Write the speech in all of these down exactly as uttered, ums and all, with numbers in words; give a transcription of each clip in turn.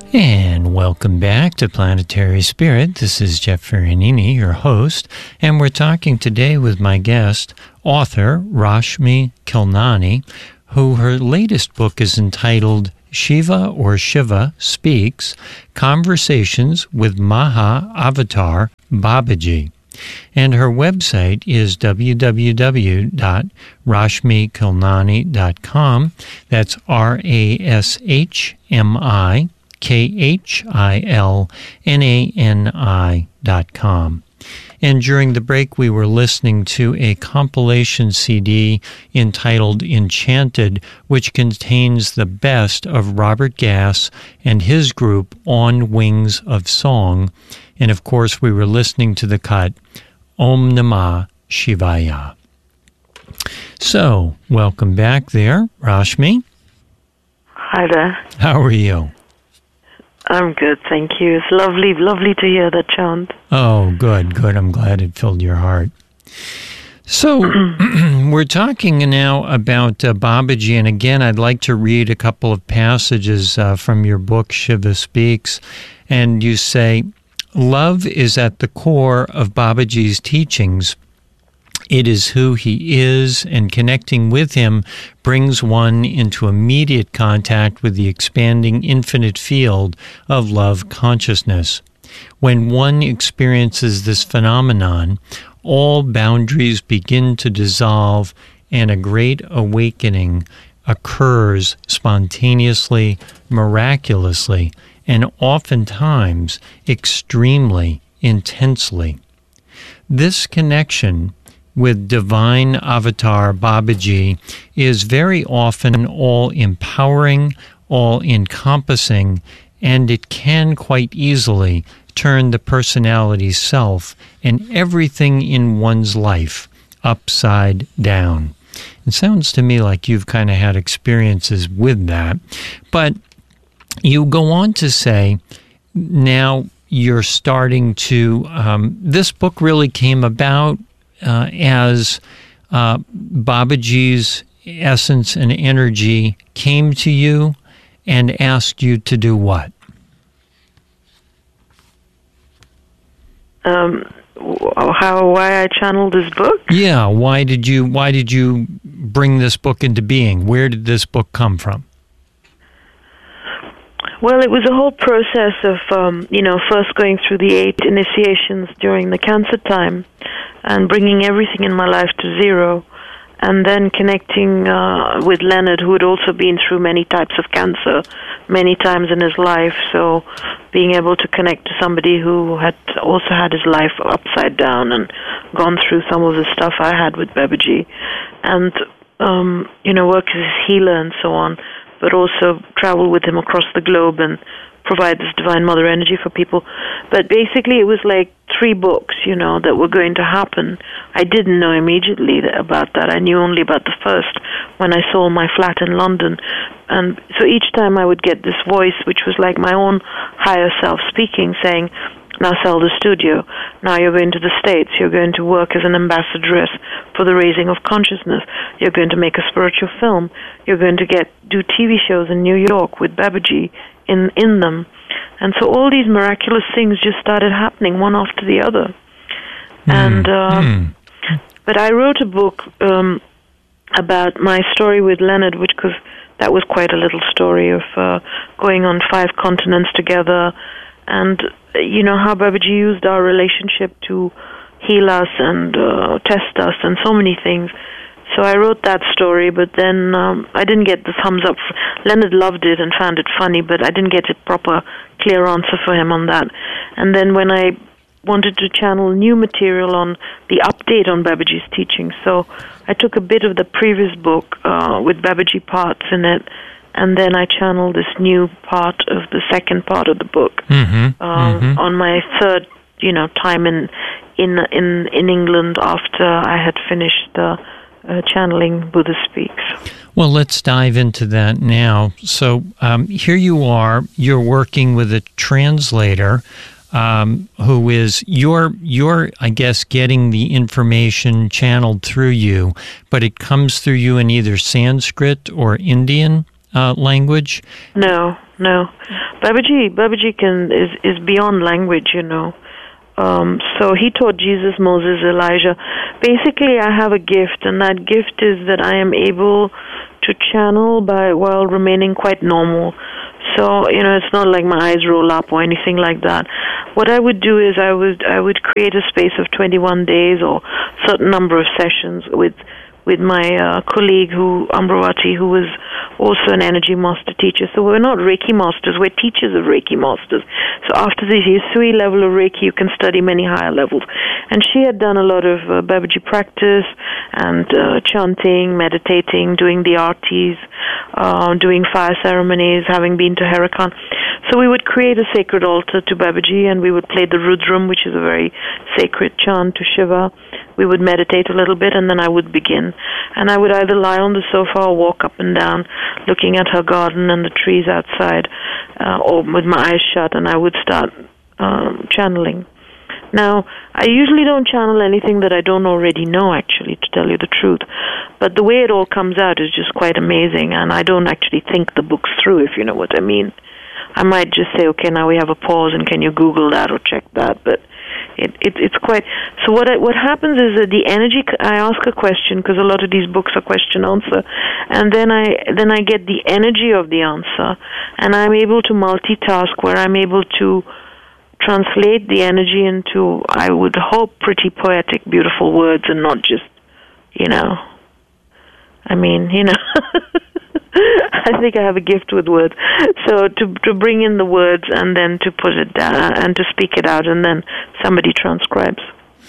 And welcome back to Planetary Spirit. This is Jeff Ferranini, your host, and we're talking today with my guest, author Rashmi Khilnani, who her latest book is entitled Shiva or Shiva Speaks, Conversations with Maha Avatar Babaji. And her website is w w w dot rashmi khilnani dot com. That's R A S H M I K H I L N A N I dot com. And during the break, we were listening to a compilation C D entitled Enchanted, which contains the best of Robert Gass and his group On Wings of Song. And of course, we were listening to the cut Om Namah Shivaya. So, welcome back there, Rashmi. Hi there. How are you? I'm good, thank you. It's lovely, lovely to hear that chant. Oh, good, good. I'm glad it filled your heart. So, we're talking now about uh, Babaji, and again, I'd like to read a couple of passages uh, from your book, Shiva Speaks, and you say, love is at the core of Babaji's teachings. It is who he is, and connecting with him brings one into immediate contact with the expanding infinite field of love consciousness. When one experiences this phenomenon, all boundaries begin to dissolve, and a great awakening occurs spontaneously, miraculously, and oftentimes extremely intensely. This connection with divine avatar Babaji is very often all-empowering, all-encompassing, and it can quite easily turn the personality self and everything in one's life upside down. It sounds to me like you've kind of had experiences with that, but you go on to say now you're starting to, um, this book really came about Uh, as uh, Babaji's essence and energy came to you and asked you to do what? Um, how, why I channeled this book? Yeah, why did you, why did you bring this book into being? Where did this book come from? Well, it was a whole process of, um, you know, first going through the eight initiations during the cancer time and bringing everything in my life to zero, and then connecting uh, with Leonard, who had also been through many types of cancer many times in his life, so being able to connect to somebody who had also had his life upside down and gone through some of the stuff I had with Babaji, and, um, you know, work as his healer and so on, but also travel with him across the globe and provide this divine mother energy for people. But basically it was like three books, you know, that were going to happen. I didn't know immediately about that. I knew only about the first when I sold my flat in London. And so each time I would get this voice, which was like my own higher self speaking, saying, now sell the studio. Now you're going to the States. You're going to work as an ambassadress for the raising of consciousness. You're going to make a spiritual film. You're going to get do T V shows in New York with Babaji in in them. And so all these miraculous things just started happening one after the other. Mm. And uh, mm. But I wrote a book um, about my story with Leonard, which was that was quite a little story of uh, going on five continents together. And, you know, how Babaji used our relationship to heal us and uh, test us and so many things. So I wrote that story, but then um, I didn't get the thumbs up. Leonard loved it and found it funny, but I didn't get a proper, clear answer for him on that. And then when I wanted to channel new material on the update on Babaji's teaching, so I took a bit of the previous book uh, with Babaji parts in it, and then I channeled this new part of the second part of the book mm-hmm, um, mm-hmm. on my third, you know, time in in in in England after I had finished uh, uh, channeling Buddha Speaks. Well, let's dive into that now. So um, here you are. You're working with a translator um, who is you're you're I guess getting the information channeled through you, but it comes through you in either Sanskrit or Indian. Uh, language? No, no. Babaji, Babaji can is is beyond language, you know. Um, so he taught Jesus, Moses, Elijah. Basically, I have a gift, and that gift is that I am able to channel by while remaining quite normal. So, you know, it's not like my eyes roll up or anything like that. What I would do is I would I would create a space of twenty-one days or certain number of sessions with with my uh, colleague who Amravati, who was also an energy master teacher. So we're not Reiki masters, we're teachers of Reiki masters. So after the Yesui level of Reiki, you can study many higher levels. And she had done a lot of uh, Babaji practice and uh, chanting, meditating, doing the artis, uh, doing fire ceremonies, having been to Herakan. So we would create a sacred altar to Babaji, and we would play the Rudram, which is a very sacred chant to Shiva. We would meditate a little bit, and then I would begin. And I would either lie on the sofa or walk up and down, looking at her garden and the trees outside, uh, or with my eyes shut, and I would start um, channeling. Now, I usually don't channel anything that I don't already know, actually, to tell you the truth. But the way it all comes out is just quite amazing, and I don't actually think the books through, if you know what I mean. I might just say, okay, now we have a pause, and can you Google that or check that? But it, it it's quite... So what I, what happens is that the energy... I ask a question, because a lot of these books are question-answer, and then I then I get the energy of the answer, and I'm able to multitask, where I'm able to translate the energy into, I would hope, pretty poetic, beautiful words, and not just, you know... I mean, you know... I think I have a gift with words. So to to bring in the words and then to put it down and to speak it out, and then somebody transcribes.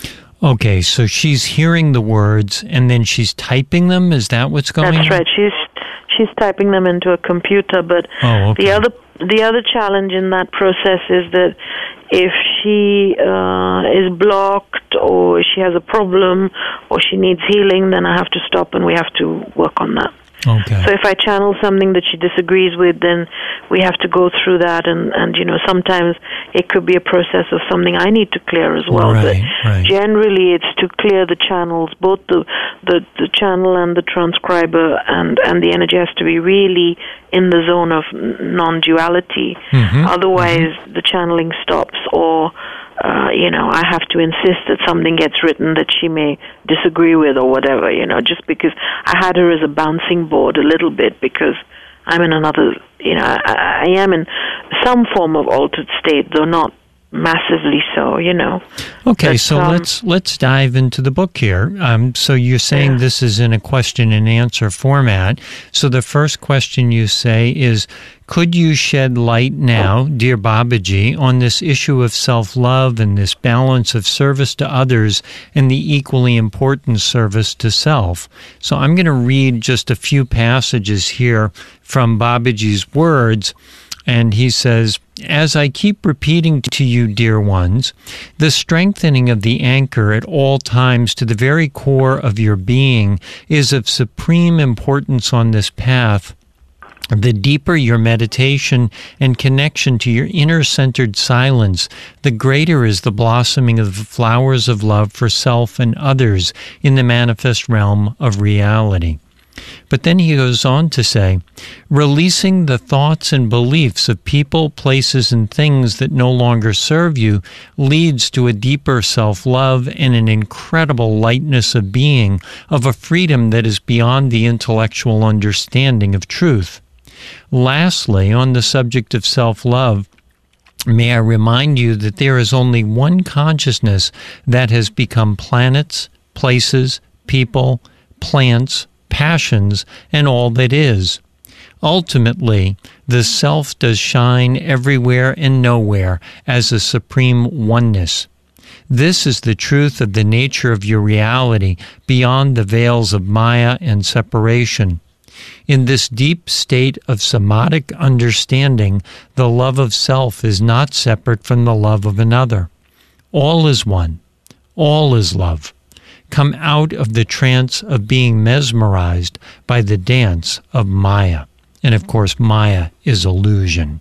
Okay, so she's hearing the words and then she's typing them? Is that what's going on? That's right. She's she's typing them into a computer, but oh, okay. the other the other challenge in that process is that if she uh, is blocked or she has a problem or she needs healing, then I have to stop and we have to work on that. Okay. So if I channel something that she disagrees with, then we have to go through that, and, and you know, sometimes it could be a process of something I need to clear as well. Right, but right. Generally, it's to clear the channels, both the, the, the channel and the transcriber, and, and the energy has to be really in the zone of non-duality. Mm-hmm. Otherwise, mm-hmm. the channeling stops, or Uh, you know, I have to insist that something gets written that she may disagree with or whatever, you know, just because I had her as a bouncing board a little bit, because I'm in another, you know, I, I am in some form of altered state, though not massively so, you know. Okay, but, so um, let's let's dive into the book here. Um, so you're saying yeah. this is in a question and answer format. So the first question you say is, could you shed light now, dear Babaji, on this issue of self-love and this balance of service to others and the equally important service to self? So I'm going to read just a few passages here from Babaji's words. And he says, as I keep repeating to you, dear ones, the strengthening of the anchor at all times to the very core of your being is of supreme importance on this path. The deeper your meditation and connection to your inner-centered silence, the greater is the blossoming of the flowers of love for self and others in the manifest realm of reality. But then he goes on to say, releasing the thoughts and beliefs of people, places, and things that no longer serve you leads to a deeper self-love and an incredible lightness of being, of a freedom that is beyond the intellectual understanding of truth. Lastly, on the subject of self-love, may I remind you that there is only one consciousness that has become planets, places, people, plants, passions, and all that is. Ultimately, the self does shine everywhere and nowhere as a supreme oneness. This is the truth of the nature of your reality beyond the veils of Maya and separation. In this deep state of samadhic understanding, the love of self is not separate from the love of another. All is one. All is love. Come out of the trance of being mesmerized by the dance of Maya. And of course, Maya is illusion.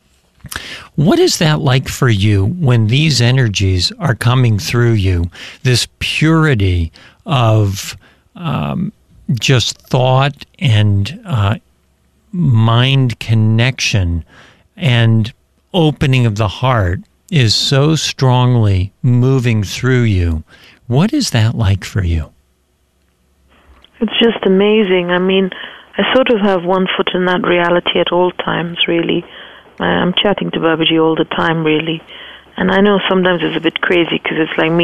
What is that like for you when these energies are coming through you? This purity of um, just thought and uh, mind connection and opening of the heart is so strongly moving through you. What is that like for you? It's just amazing. I mean, I sort of have one foot in that reality at all times, really. I'm chatting to Babaji all the time, really. And I know sometimes it's a bit crazy because it's like me